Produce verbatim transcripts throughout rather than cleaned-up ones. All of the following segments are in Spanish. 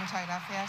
Muchas gracias.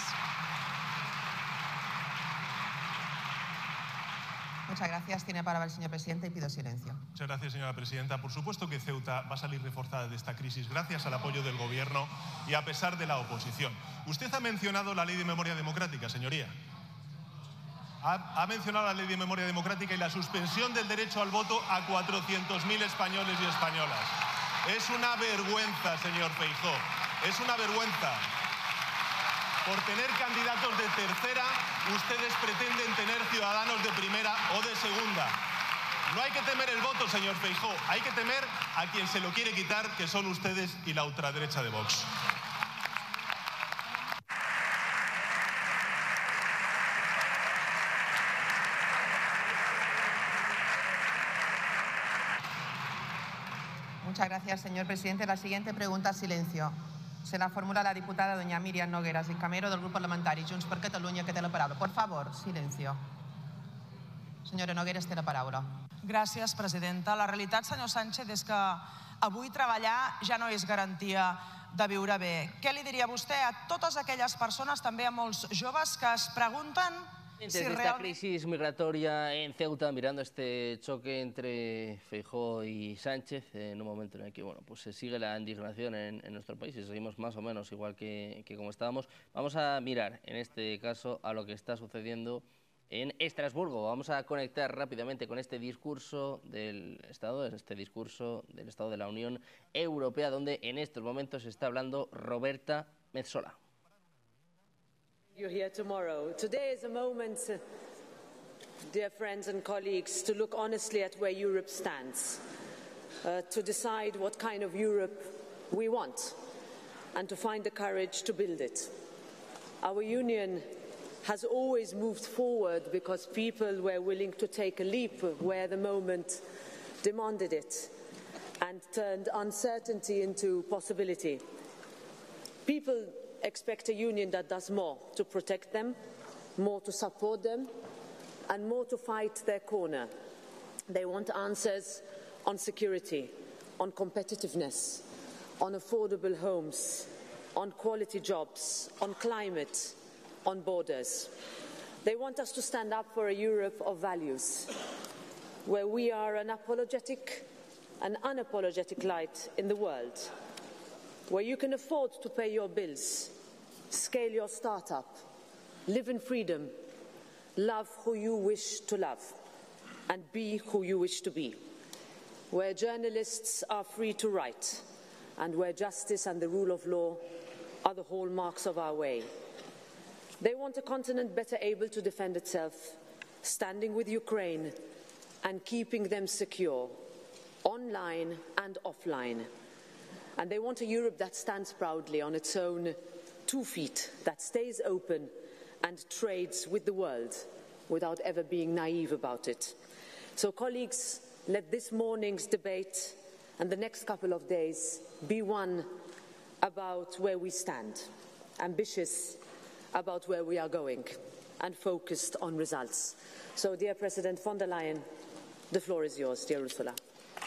Muchas gracias. Tiene palabra el señor presidente y pido silencio. Muchas gracias, señora presidenta. Por supuesto que Ceuta va a salir reforzada de esta crisis gracias al apoyo del Gobierno y a pesar de la oposición. Usted ha mencionado la Ley de Memoria Democrática, señoría. Ha, ha mencionado la Ley de Memoria Democrática y la suspensión del derecho al voto a cuatrocientos mil españoles y españolas. Es una vergüenza, señor Feijóo. Es una vergüenza. Por tener candidatos de tercera, ustedes pretenden tener ciudadanos de primera o de segunda. No hay que temer el voto, señor Feijóo. Hay que temer a quien se lo quiere quitar, que son ustedes y la ultraderecha de Vox. Muchas gracias, señor presidente. La siguiente pregunta, silencio. Se la formula la diputada doña Míriam Nogueras i Camero del grup parlamentari Junts per Catalunya, que té la paraula. Por favor, silencio. Senyora Nogueras, té la paraula. Gràcies, presidenta. La realitat, senyor Sánchez, és que avui treballar ja no és garantia de viure bé. Què li diria vostè a totes aquelles persones, també a molts joves, que es pregunten si Desde esta realment... crisis migratoria en Ceuta, mirando este choque entre Feijóo y Sánchez, en un momento en el que bueno, pues se sigue la indignación en, en nuestro país y seguimos más o menos igual que, que como estábamos, vamos a mirar en este caso a lo que está sucediendo en Estrasburgo. Vamos a conectar rápidamente con este discurso del Estado, este discurso del Estado de la Unión Europea, donde en estos momentos está hablando Roberta Metsola. You're here tomorrow. Today is a moment, dear friends and colleagues, to look honestly at where Europe stands, uh, to decide what kind of Europe we want, and to find the courage to build it. Our Union has always moved forward because people were willing to take a leap where the moment demanded it and turned uncertainty into possibility. People expect a union that does more to protect them, more to support them, and more to fight their corner. They want answers on security, on competitiveness, on affordable homes, on quality jobs, on climate, on borders. They want us to stand up for a Europe of values, where we are an apologetic and unapologetic light in the world, where you can afford to pay your bills, scale your startup, live in freedom, love who you wish to love, and be who you wish to be, where journalists are free to write, and where justice and the rule of law are the hallmarks of our way. They want a continent better able to defend itself, standing with Ukraine and keeping them secure, online and offline. And they want a Europe that stands proudly on its own two feet, that stays open and trades with the world without ever being naive about it. So, colleagues, let this morning's debate and the next couple of days be one about where we stand, ambitious about where we are going, and focused on results. So, dear President von der Leyen, the floor is yours, dear Ursula.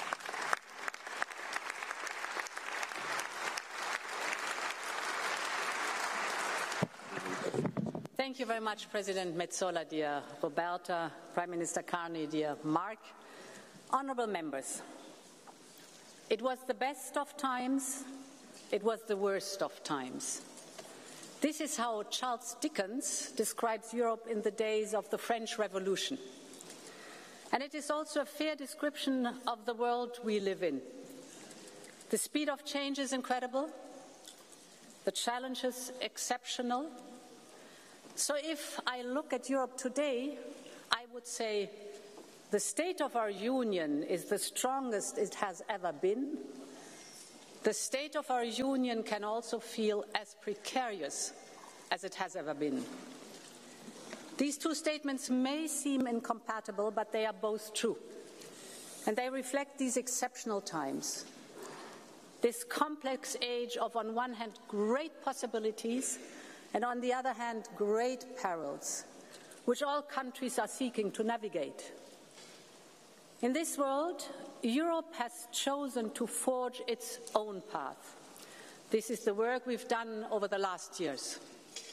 Thank you very much, President Metsola, dear Roberta, Prime Minister Carney, dear Mark. Honourable members, it was the best of times, it was the worst of times. This is how Charles Dickens describes Europe in the days of the French Revolution. And it is also a fair description of the world we live in. The speed of change is incredible, the challenges exceptional. So if I look at Europe today, I would say the state of our union is the strongest it has ever been. The state of our union can also feel as precarious as it has ever been. These two statements may seem incompatible, but they are both true. And they reflect these exceptional times. This complex age of, on one hand, great possibilities, and on the other hand, great perils, which all countries are seeking to navigate. In this world, Europe has chosen to forge its own path. This is the work we've done over the last years.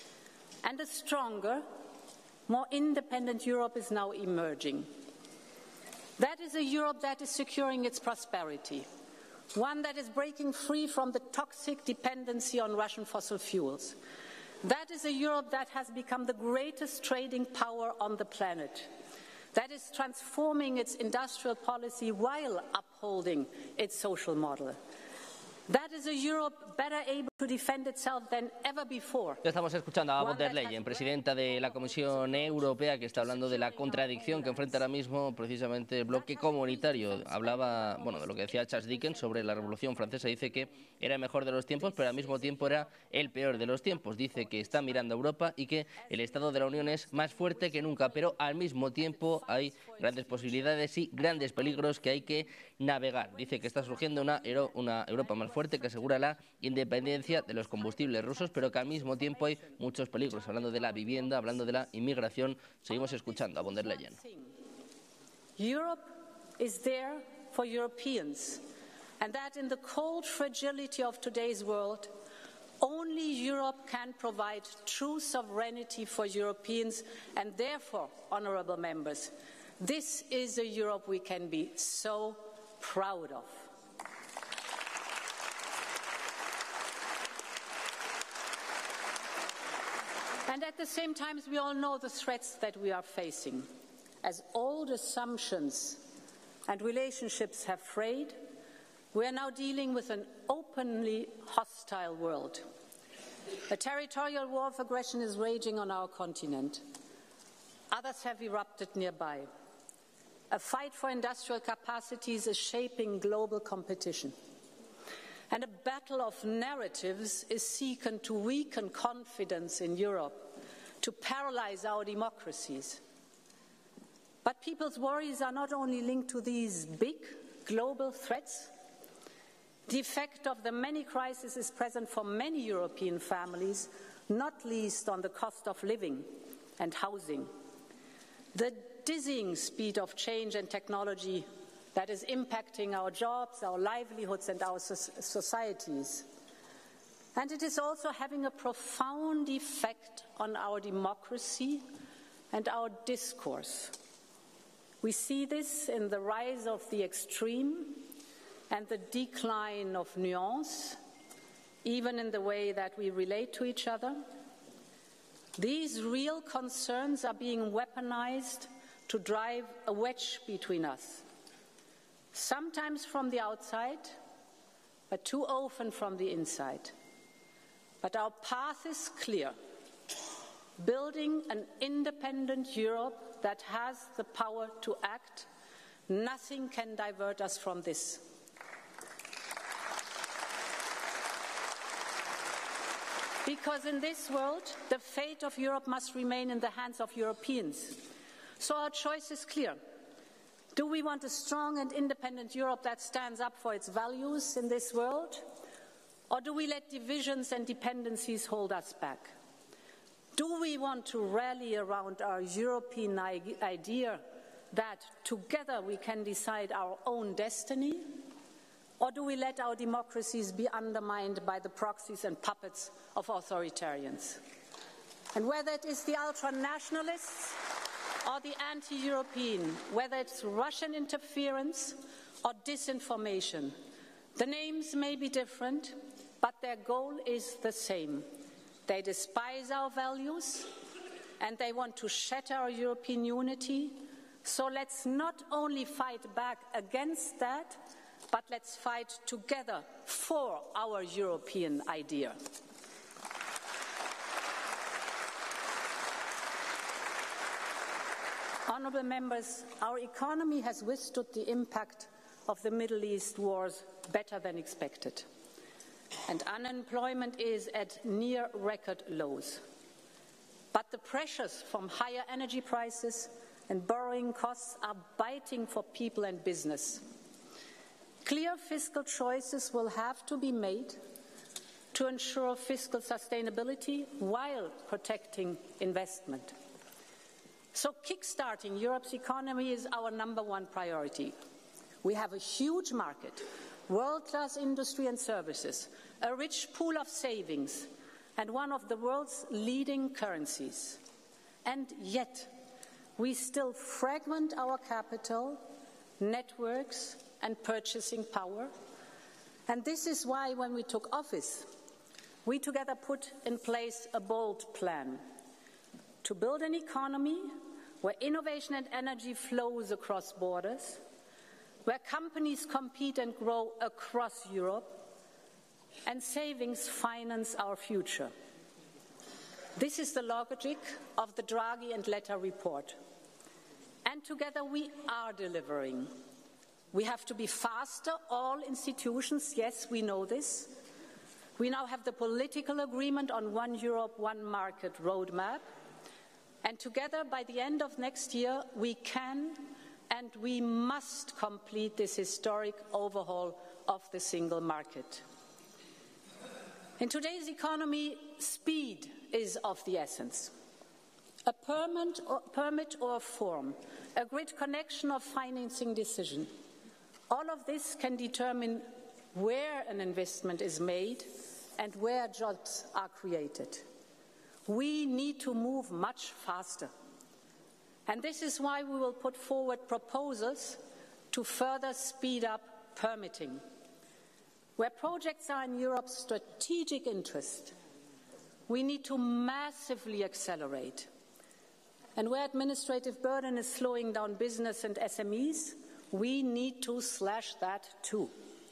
And a stronger, more independent Europe is now emerging. That is a Europe that is securing its prosperity, one that is breaking free from the toxic dependency on Russian fossil fuels. That is a Europe that has become the greatest trading power on the planet, that is transforming its industrial policy while upholding its social model. That is a Europe better able to defend itself than ever before. Ya estamos escuchando a von der Leyen, presidenta de la Comisión Europea, que está hablando de la contradicción que enfrenta ahora mismo precisamente el bloque comunitario. Hablaba, bueno, de lo que decía Charles Dickens sobre la Revolución Francesa. Dice que era el mejor de los tiempos, pero al mismo tiempo era el peor de los tiempos. Dice que está mirando a Europa y que el Estado de la Unión es más fuerte que nunca, pero al mismo tiempo hay grandes posibilidades y grandes peligros que hay que navegar. Dice que está surgiendo una, una Europa más fuerte que asegura la independencia de los combustibles rusos, pero que al mismo tiempo hay muchos peligros. Hablando de la vivienda, hablando de la inmigración, seguimos escuchando a von der Leyen. Europe is there for Europeans, and that in the cold fragility of today's world, only Europe can provide true sovereignty for Europeans, and therefore, honourable members, this is a Europe we can be so proud of. And at the same time, we all know the threats that we are facing. As old assumptions and relationships have frayed, we are now dealing with an openly hostile world. A territorial war of aggression is raging on our continent. Others have erupted nearby. A fight for industrial capacities is shaping global competition. And a battle of narratives is seeking to weaken confidence in Europe, to paralyze our democracies. But people's worries are not only linked to these big global threats. The effect of the many crises is present for many European families, not least on the cost of living and housing. The dizzying speed of change and technology that is impacting our jobs, our livelihoods, and our societies. And it is also having a profound effect on our democracy and our discourse. We see this in the rise of the extreme and the decline of nuance, even in the way that we relate to each other. These real concerns are being weaponized to drive a wedge between us, sometimes from the outside, but too often from the inside. But our path is clear, building an independent Europe that has the power to act. Nothing can divert us from this. Because in this world, the fate of Europe must remain in the hands of Europeans. So our choice is clear. Do we want a strong and independent Europe that stands up for its values in this world? Or do we let divisions and dependencies hold us back? Do we want to rally around our European idea that together we can decide our own destiny? Or do we let our democracies be undermined by the proxies and puppets of authoritarians? And whether it is the ultra-nationalists or the anti-European, whether it's Russian interference or disinformation, the names may be different, but their goal is the same. They despise our values and they want to shatter our European unity. So let's not only fight back against that, but let's fight together for our European idea. Honourable members, our economy has withstood the impact of the Middle East wars better than expected. And unemployment is at near record lows. But the pressures from higher energy prices and borrowing costs are biting for people and business. Clear fiscal choices will have to be made to ensure fiscal sustainability while protecting investment. So kickstarting Europe's economy is our number one priority. We have a huge market, world-class industry and services, a rich pool of savings, and one of the world's leading currencies. And yet, we still fragment our capital, networks, and purchasing power. And this is why, when we took office, we together put in place a bold plan to build an economy where innovation and energy flows across borders, where companies compete and grow across Europe, and savings finance our future. This is the logic of the Draghi and Letta report. And together we are delivering. We have to be faster, all institutions, yes, we know this. We now have the political agreement on One Europe, One Market roadmap. And together, by the end of next year, we can and we must complete this historic overhaul of the single market. In today's economy, speed is of the essence. A permit or, permit or form, a grid connection or financing decision, all of this can determine where an investment is made and where jobs are created. We need to move much faster. And this is why we will put forward proposals to further speed up permitting. Where projects are in Europe's strategic interest, we need to massively accelerate. And where administrative burden is slowing down business and S M Es, we need to slash that too.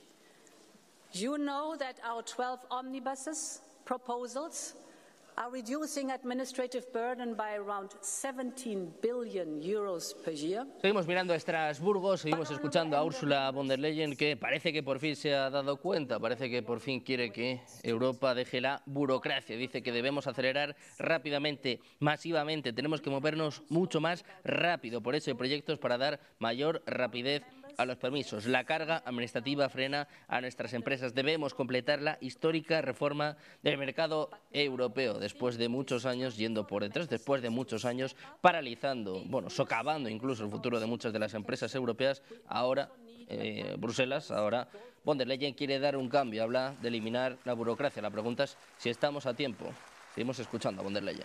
You know that our twelve omnibuses proposals are reducing administrative burden by around seventeen billion euros per year. Seguimos mirando a Estrasburgo, seguimos escuchando a Ursula von der Leyen, que parece que por fin se ha dado cuenta, parece que por fin quiere que Europa deje la burocracia. Dice que debemos acelerar rápidamente, masivamente, tenemos que movernos mucho más rápido. Por eso hay proyectos para dar mayor rapidez a los permisos. La carga administrativa frena a nuestras empresas. Debemos completar la histórica reforma del mercado europeo, después de muchos años yendo por detrás, después de muchos años paralizando, bueno, socavando incluso el futuro de muchas de las empresas europeas. Ahora, eh, Bruselas, ahora von der Leyen quiere dar un cambio, habla de eliminar la burocracia. La pregunta es si estamos a tiempo. Seguimos escuchando a von der Leyen.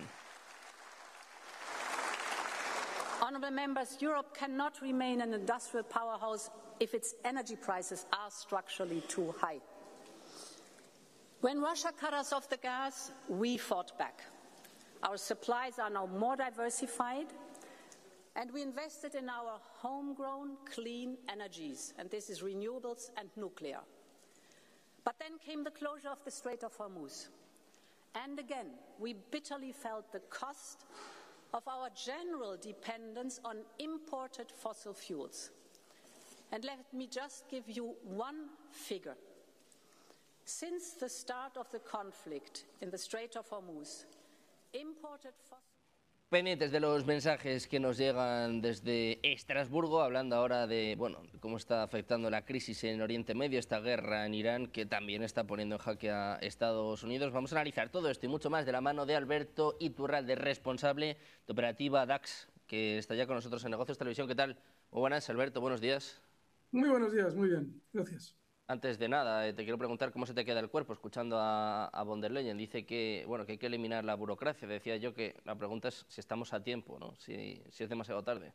Honourable members, Europe cannot remain an industrial powerhouse if its energy prices are structurally too high. When Russia cut us off the gas, we fought back. Our supplies are now more diversified, and we invested in our homegrown clean energies, and this is renewables and nuclear. But then came the closure of the Strait of Hormuz. And again, we bitterly felt the cost of our general dependence on imported fossil fuels. And let me just give you one figure. Since the start of the conflict in the Strait of Hormuz, imported fossil Pendientes de los mensajes que nos llegan desde Estrasburgo, hablando ahora de, bueno, cómo está afectando la crisis en Oriente Medio, esta guerra en Irán, que también está poniendo en jaque a Estados Unidos. Vamos a analizar todo esto y mucho más de la mano de Alberto Iturralde, responsable de operativa D A X, que está ya con nosotros en Negocios Televisión. ¿Qué tal? Muy buenas, Alberto, buenos días. Muy buenos días, muy bien, gracias. Antes de nada, eh, te quiero preguntar cómo se te queda el cuerpo escuchando a, a von der Leyen. Dice que, bueno, que hay que eliminar la burocracia. Decía yo que la pregunta es si estamos a tiempo, ¿no? Si, si es demasiado tarde.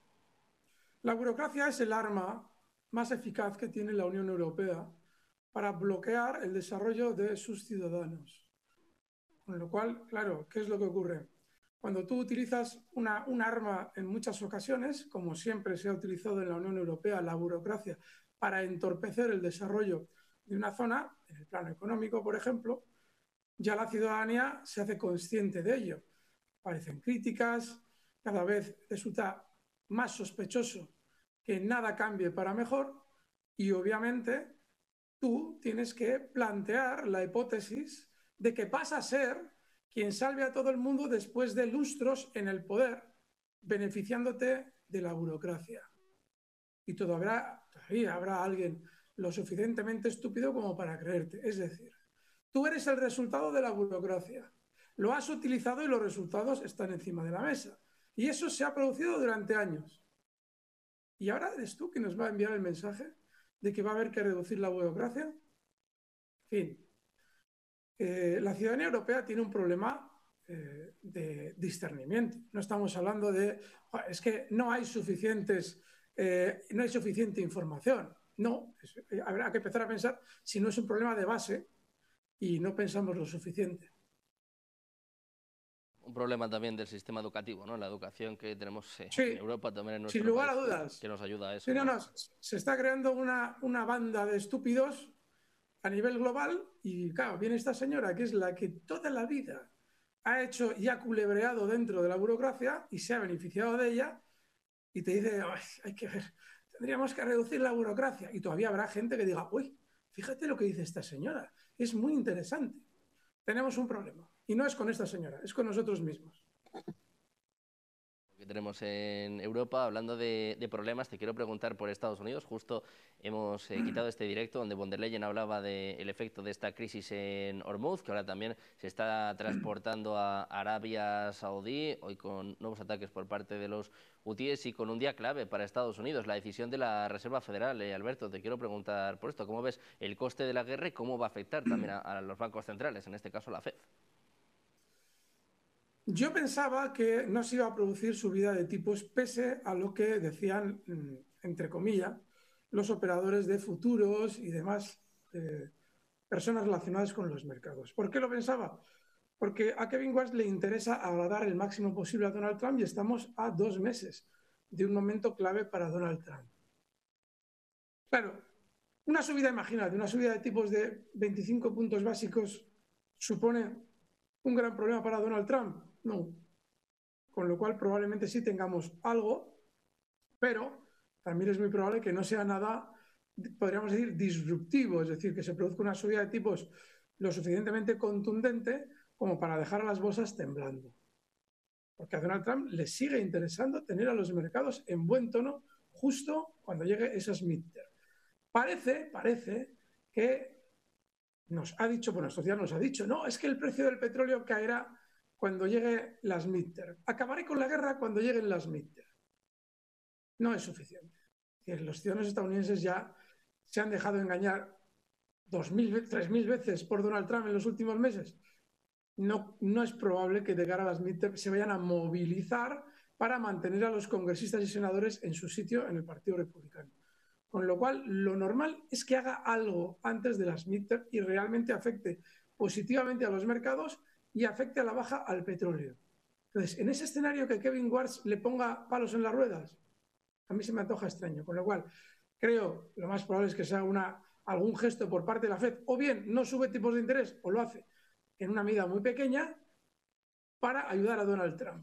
La burocracia es el arma más eficaz que tiene la Unión Europea para bloquear el desarrollo de sus ciudadanos. Con lo cual, claro, ¿qué es lo que ocurre? Cuando tú utilizas una, un arma en muchas ocasiones, como siempre se ha utilizado en la Unión Europea, la burocracia, para entorpecer el desarrollo de una zona, en el plano económico, por ejemplo, ya la ciudadanía se hace consciente de ello. Aparecen críticas, cada vez resulta más sospechoso que nada cambie para mejor y, obviamente, tú tienes que plantear la hipótesis de que vas a ser quien salve a todo el mundo después de lustros en el poder, beneficiándote de la burocracia. Y todavía, todavía habrá alguien lo suficientemente estúpido como para creerte. Es decir, tú eres el resultado de la burocracia. Lo has utilizado y los resultados están encima de la mesa. Y eso se ha producido durante años. ¿Y ahora eres tú quien nos va a enviar el mensaje de que va a haber que reducir la burocracia? En fin, eh, la ciudadanía europea tiene un problema eh, de discernimiento. No estamos hablando de, es que no hay suficientes, eh, no hay suficiente información. No, es, eh, habrá que empezar a pensar si no es un problema de base y no pensamos lo suficiente. Un problema también del sistema educativo, ¿no? La educación que tenemos eh, sí, en Europa, también en nuestro sin lugar país, a dudas, que nos ayuda a eso. Sí, no, ¿no? no, se está creando una, una banda de estúpidos a nivel global y, claro, viene esta señora que es la que toda la vida ha hecho y ha culebreado dentro de la burocracia y se ha beneficiado de ella y te dice, hay que ver, tendríamos que reducir la burocracia. Y todavía habrá gente que diga, uy, fíjate lo que dice esta señora, es muy interesante. Tenemos un problema y no es con esta señora, es con nosotros mismos. Que tenemos en Europa, hablando de, de problemas, te quiero preguntar por Estados Unidos. Justo hemos eh, quitado este directo donde von der Leyen hablaba del efecto de esta crisis en Hormuz, que ahora también se está transportando a Arabia Saudí, hoy con nuevos ataques por parte de los hutíes y con un día clave para Estados Unidos, la decisión de la Reserva Federal. Eh, Alberto, te quiero preguntar por esto, ¿cómo ves el coste de la guerra y cómo va a afectar también a, a los bancos centrales, en este caso la Fed? Yo pensaba que no se iba a producir subida de tipos pese a lo que decían, entre comillas, los operadores de futuros y demás eh, personas relacionadas con los mercados. ¿Por qué lo pensaba? Porque a Kevin Warsh le interesa agradar el máximo posible a Donald Trump y estamos a dos meses de un momento clave para Donald Trump. Claro, una subida, imagínate, una subida de tipos de veinticinco puntos básicos supone un gran problema para Donald Trump. No. Con lo cual probablemente sí tengamos algo, pero también es muy probable que no sea nada, podríamos decir, disruptivo, es decir, que se produzca una subida de tipos lo suficientemente contundente como para dejar a las bolsas temblando. Porque a Donald Trump le sigue interesando tener a los mercados en buen tono justo cuando llegue esas midterm. Parece, parece que nos ha dicho, bueno, estos días nos ha dicho, no, es que el precio del petróleo caerá cuando lleguen las midterm. Acabaré con la guerra cuando lleguen las midterm. No es suficiente. Los ciudadanos estadounidenses ya se han dejado engañar dos mil, tres mil veces por Donald Trump en los últimos meses. No, no es probable que de cara a las midterm se vayan a movilizar para mantener a los congresistas y senadores en su sitio en el Partido Republicano. Con lo cual, lo normal es que haga algo antes de las midterm y realmente afecte positivamente a los mercados y afecte a la baja al petróleo. Entonces, en ese escenario que Kevin Warsh le ponga palos en las ruedas, a mí se me antoja extraño. Con lo cual, creo lo más probable es que sea una, algún gesto por parte de la Fed, o bien no sube tipos de interés o lo hace en una medida muy pequeña para ayudar a Donald Trump.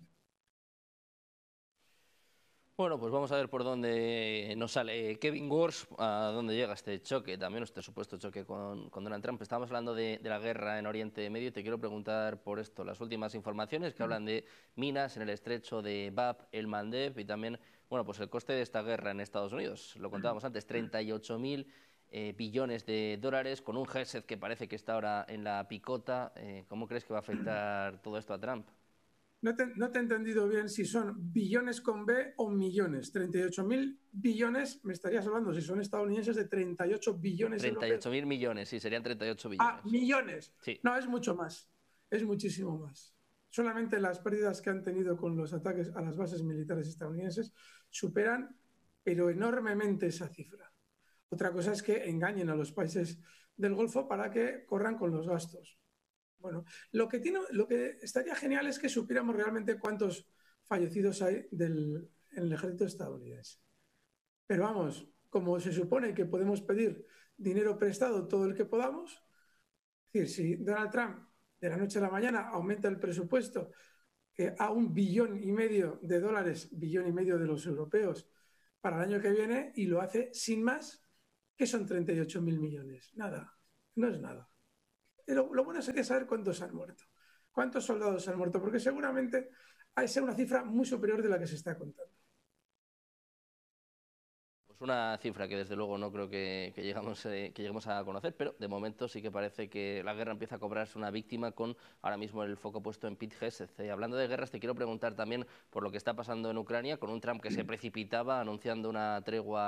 Bueno, pues vamos a ver por dónde nos sale Kevin Warsh, a dónde llega este choque, también este supuesto choque con, con Donald Trump. Estábamos hablando de, de la guerra en Oriente Medio y te quiero preguntar por esto, las últimas informaciones que hablan de minas en el estrecho de Bab el Mandeb y también, bueno, pues el coste de esta guerra en Estados Unidos. Lo contábamos antes, treinta y ocho mil eh, billones de dólares, con un Gesed que parece que está ahora en la picota. Eh, ¿Cómo crees que va a afectar todo esto a Trump? No te, no te he entendido bien si son billones con B o millones. treinta y ocho mil billones, me estarías hablando, si son estadounidenses, de treinta y ocho billones treinta y ocho mil millones, sí, serían treinta y ocho billones. Ah, millones. Sí. No, es mucho más. Es muchísimo más. Solamente las pérdidas que han tenido con los ataques a las bases militares estadounidenses superan, pero enormemente, esa cifra. Otra cosa es que engañen a los países del Golfo para que corran con los gastos. Bueno, lo que, tiene, lo que estaría genial es que supiéramos realmente cuántos fallecidos hay del, en el ejército estadounidense. Pero vamos, como se supone que podemos pedir dinero prestado todo el que podamos, es decir, si Donald Trump de la noche a la mañana aumenta el presupuesto eh, a un billón y medio de dólares, billón y medio de los europeos, para el año que viene, y lo hace sin más, ¿qué son treinta y ocho mil millones? Nada, no es nada. Lo, lo bueno sería saber cuántos han muerto, cuántos soldados han muerto, porque seguramente ha de ser una cifra muy superior de la que se está contando. Pues una cifra que desde luego no creo que, que, llegamos, eh, que lleguemos a conocer, pero de momento sí que parece que la guerra empieza a cobrarse una víctima con ahora mismo el foco puesto en Pete Hegseth. Eh, hablando de guerras, te quiero preguntar también por lo que está pasando en Ucrania, con un Trump que se precipitaba anunciando una tregua